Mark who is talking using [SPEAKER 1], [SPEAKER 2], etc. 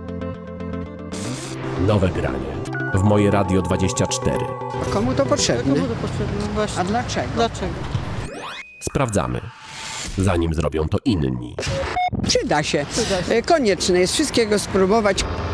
[SPEAKER 1] Nowe granie w Moje Radio 24.
[SPEAKER 2] Komu to potrzebne?
[SPEAKER 3] Komu to potrzebne? Właśnie.
[SPEAKER 2] A dlaczego?
[SPEAKER 3] Dlaczego?
[SPEAKER 1] Sprawdzamy, zanim zrobią to inni.
[SPEAKER 2] Przyda się.
[SPEAKER 3] Przyda się.
[SPEAKER 2] Konieczne jest wszystkiego spróbować.